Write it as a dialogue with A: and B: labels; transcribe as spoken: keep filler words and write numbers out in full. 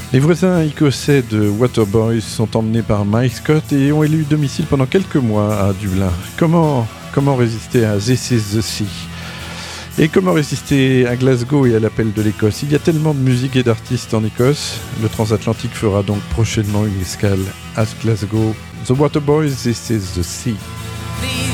A: Les voisins écossais de Waterboys sont emmenés par Mike Scott et ont élu domicile pendant quelques mois à Dublin. Comment, comment résister à This Is the Sea ? Et comment résister à Glasgow et à l'appel de l'Écosse ? Il y a tellement de musique et d'artistes en Écosse. Le transatlantique fera donc prochainement une escale à Glasgow. The Waterboys, This Is the Sea.